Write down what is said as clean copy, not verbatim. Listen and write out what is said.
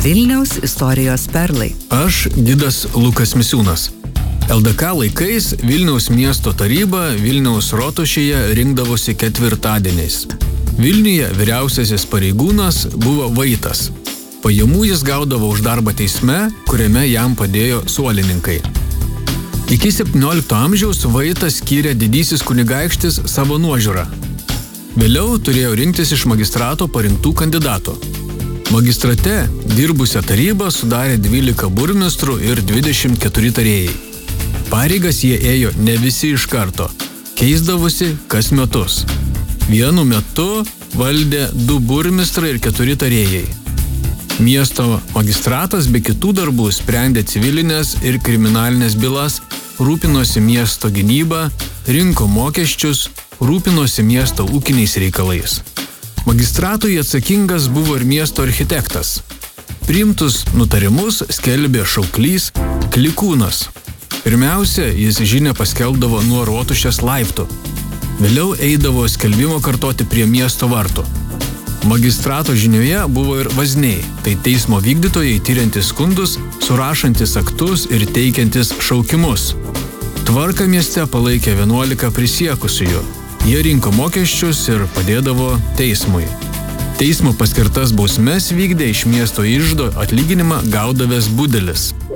Vilniaus istorijos perlai. Aš gidas Lukas Misiūnas. LDK laikais Vilniaus miesto taryba Vilniaus rotušėje rinkdavosi ketvirtadieniais. Vilniuje vyriausiasis pareigūnas buvo vaitas. Pajamų jis gaudavo už darbą teisme, kuriame jam padėjo suolininkai. Iki 17 amžiaus vaitą skyrė didysis kunigaikštis savo nuožiūrą. Vėliau turėjo rinktis iš magistrato parinktų kandidatų. Magistrate dirbusią tarybą sudarė 12 burmistrų ir 24 tarėjai. Pareigas jie ėjo ne visi iš karto, keisdavosi kas metus. Vienu metu valdė 2 burmistrai ir 4 tarėjai. Miesto magistratas be kitų darbų sprendė civilinės ir kriminalinės bylas, rūpinosi miesto gynybą, rinko mokesčius, rūpinosi miesto ūkiniais reikalais. Magistratui atsakingas buvo ir miesto architektas. Priimtus nutarimus skelbė šauklys Klikūnas. Pirmiausia, jis žinią paskelbdavo nuo rotušės laiptų. Vėliau eidavo skelbimo kartoti prie miesto vartų. Magistrato žinioje buvo ir vazniai, tai teismo vykdytojai tyriantis skundus, surašantis aktus ir teikiantis šaukimus. Tvarką mieste palaikė 11 prisiekusiųjų. Jie rinko mokesčius ir padėdavo teismui. Teismo paskirtas bausmes vykdė iš miesto iždo atlyginimą gaudavęs budelis.